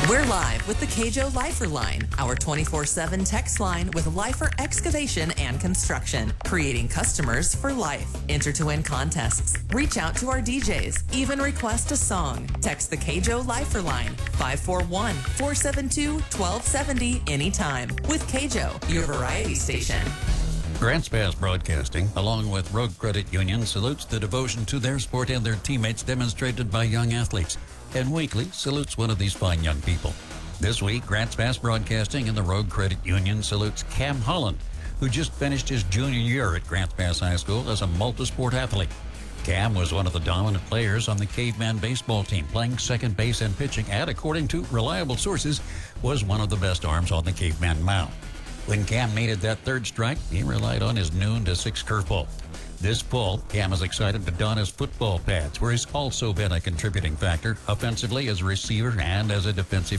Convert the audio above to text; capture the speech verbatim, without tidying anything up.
We're live with the K-Jo Lifer Line, our twenty-four seven text line with Lifer Excavation and Construction, creating customers for life. Enter to win contests, reach out to our D Js, even request a song. Text the K-Jo Lifer Line, five four one, four seven two, one two seven zero anytime. With K-Jo, your variety station. Grants Pass Broadcasting, along with Rogue Credit Union, salutes the devotion to their sport and their teammates demonstrated by young athletes. And Weekly salutes one of these fine young people. This week, Grants Pass Broadcasting and the Rogue Credit Union salutes Cam Holland, who just finished his junior year at Grants Pass High School as a multi-sport athlete. Cam was one of the dominant players on the Caveman baseball team, playing second base and pitching, and according to reliable sources, was one of the best arms on the Caveman mound. When Cam needed that third strike, he relied on his noon to six curveball. This fall, Cam is excited to don his football pads, where he's also been a contributing factor offensively as a receiver and as a defensive